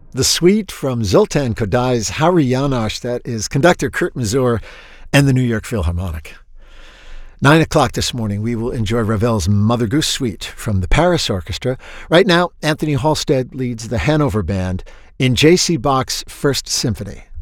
The suite from Zoltan Kodai's Hari Janosch, that is conductor Kurt Masur and the New York Philharmonic. 9 o'clock this morning, we will enjoy Ravel's Mother Goose Suite from the Paris Orchestra. Right now, Anthony Halstead leads the Hanover Band in J.C. Bach's First Symphony.